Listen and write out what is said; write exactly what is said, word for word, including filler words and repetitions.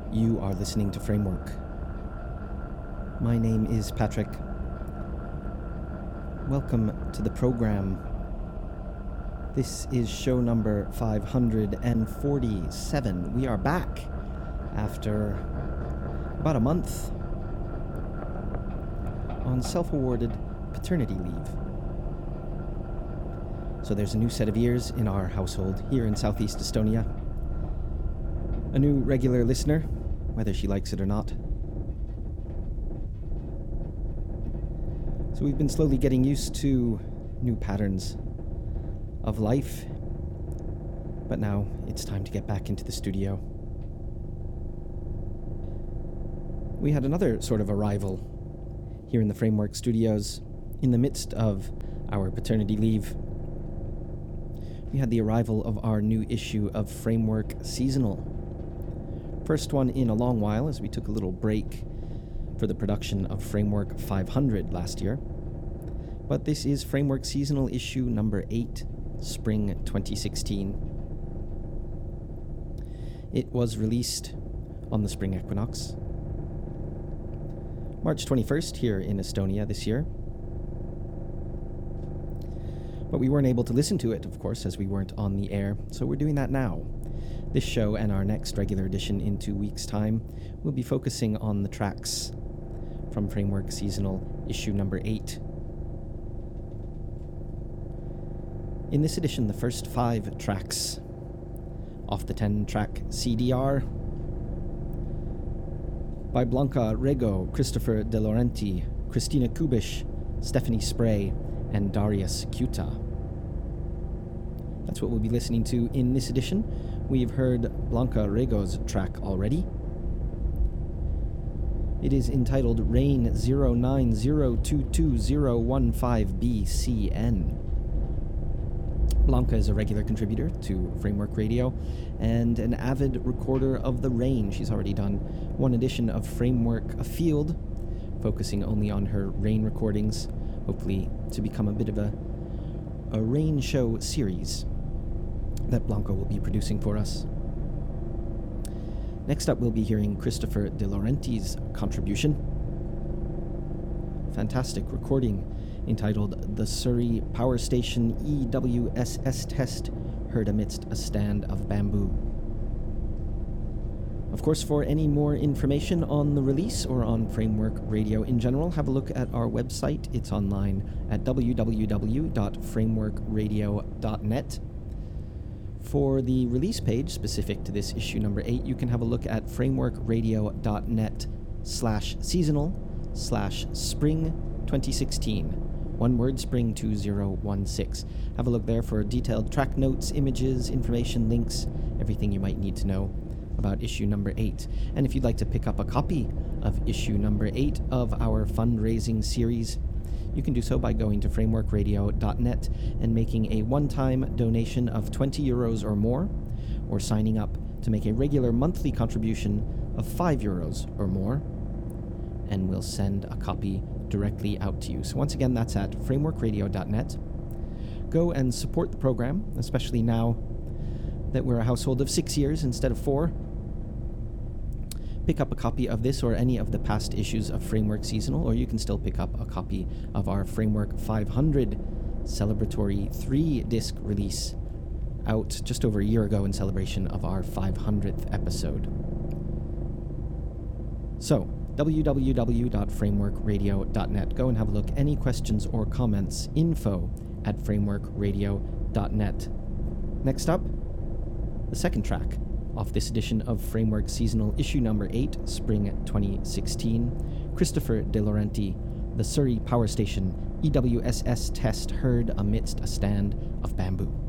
You are listening to Framework. My name is Patrick. Welcome to the program. This is show number five hundred forty-seven. We are back after about a month on self-awarded paternity leave. So there's a new set of ears in our household here in Southeast Estonia. A new regular listener, whether she likes it or not. So we've been slowly getting used to new patterns of life, but now it's time to get back into the studio. We had another sort of arrival here in the Framework Studios in the midst of our paternity leave. We had the arrival of our new issue of Framework Seasonal. First one in a long while, as we took a little break for the production of Framework five hundred last year. But this is Framework Seasonal issue number eight, Spring twenty sixteen. It was released on the spring equinox, March twenty-first here in Estonia this year. But we weren't able to listen to it, of course, as we weren't on the air, so we're doing that now. This show and our next regular edition in two weeks' time will be focusing on the tracks from Framework Seasonal issue number eight. In this edition, the first five tracks off the ten-track C D R by Blanca Rego, Christopher De Laurenti, Christina Kubish, Stephanie Spray, and Darius Kuta. That's what we'll be listening to in this edition. We've heard Blanca Rego's track already. It is entitled Rain zero nine zero two two zero one five B C N. Blanca is a regular contributor to Framework Radio and an avid recorder of the rain. She's already done one edition of Framework Afield, focusing only on her rain recordings, hopefully to become a bit of a, a rain show series that Blanca will be producing for us. Next up, we'll be hearing Christopher De Laurenti's contribution. Fantastic recording entitled The Surrey Power Station E W S S Test, heard amidst a stand of bamboo. Of course, for any more information on the release or on Framework Radio in general, have a look at our website. It's online at w w w dot framework radio dot net. For the release page specific to this issue number eight, you can have a look at frameworkradio.net slash seasonal slash spring 2016. One word, spring two thousand sixteen. Have a look there for detailed track notes, images, information, links, everything you might need to know about issue number eight. And if you'd like to pick up a copy of issue number eight of our fundraising series, you can do so by going to frameworkradio dot net and making a one-time donation of twenty euros or more, or signing up to make a regular monthly contribution of five euros or more, and we'll send a copy directly out to you. So once again, that's at frameworkradio dot net. Go and support the program, especially now that we're a household of six years instead of four. Pick up a copy of this or any of the past issues of Framework Seasonal, or you can still pick up a copy of our Framework five hundred celebratory three-disc release out just over a year ago in celebration of our five hundredth episode. So, w w w dot framework radio dot net. Go and have a look. Any questions or comments, info at framework radio dot net. Next up, the second track off this edition of Framework Seasonal issue number eight, Spring twenty sixteen, Christopher De Laurenti, The Surrey Power Station E W S S Test, heard amidst a stand of bamboo.